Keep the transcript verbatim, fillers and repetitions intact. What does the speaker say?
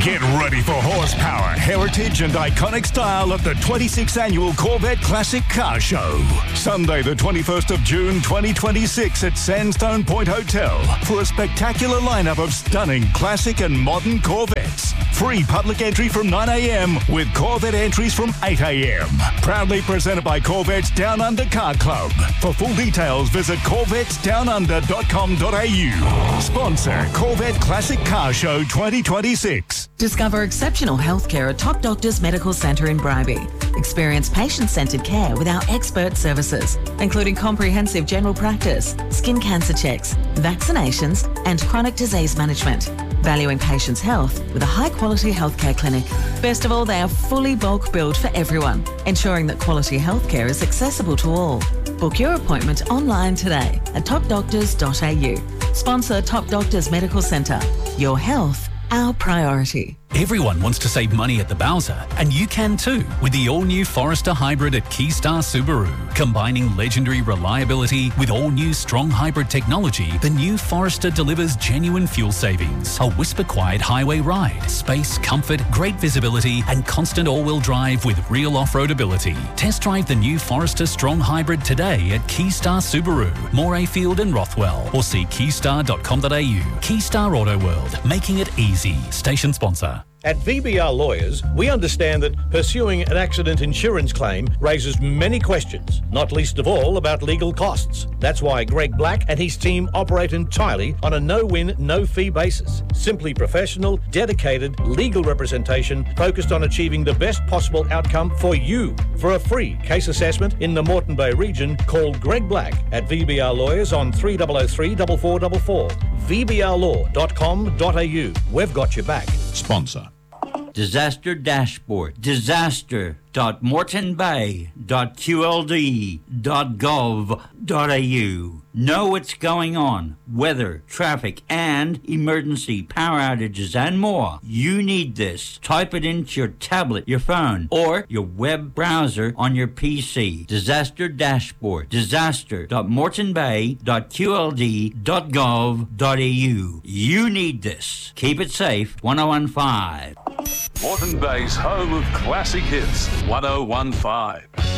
Get ready for horsepower, heritage and iconic style at the twenty-sixth Annual Corvette Classic Car Show. Sunday the twenty-first of June twenty twenty-six at Sandstone Point Hotel for a spectacular lineup of stunning classic and modern Corvettes. Free public entry from nine a.m. with Corvette entries from eight a.m. Proudly presented by Corvette's Down Under Car Club. For full details, visit corvettes down under dot com dot a u. Sponsor Corvette Classic Car Show twenty twenty-six. Discover exceptional healthcare at Top Doctors Medical Centre in Bribie. Experience patient-centred care with our expert services, including comprehensive general practice, skin cancer checks, vaccinations, and chronic disease management. Valuing patients' health with a high-quality healthcare clinic. Best of all, they are fully bulk billed for everyone, ensuring that quality healthcare is accessible to all. Book your appointment online today at top doctors dot a u. Sponsor Top Doctors Medical Centre. Your health, our priority. Everyone wants to save money at the Bowser, and you can too with the all-new Forester Hybrid at Keystar Subaru. Combining legendary reliability with all-new strong hybrid technology, the new Forester delivers genuine fuel savings, a whisper-quiet highway ride, space, comfort, great visibility, and constant all-wheel drive with real off-road ability. Test drive the new Forester Strong Hybrid today at Keystar Subaru, Morayfield and Rothwell, or see keystar dot com dot a u. Keystar Auto World, making it easy. Station sponsor. At V B R Lawyers, we understand that pursuing an accident insurance claim raises many questions, not least of all about legal costs. That's why Greg Black and his team operate entirely on a no-win, no-fee basis. Simply professional, dedicated legal representation focused on achieving the best possible outcome for you. For a free case assessment in the Moreton Bay region, call Greg Black at V B R Lawyers on three oh oh three, four four four four. v b r law dot com dot a u. We've got your back. Sponsor. Disaster Dashboard. Disaster dot moreton bay dot q l d dot gov dot a u. Know what's going on. Weather, traffic, and emergency power outages and more. You need this. Type it into your tablet, your phone, or your web browser on your P C. Disaster Dashboard. Disaster dot moreton bay dot q l d dot gov dot a u. You need this. Keep it safe. one oh one five. Moreton Bay's home of classic hits, one oh one five.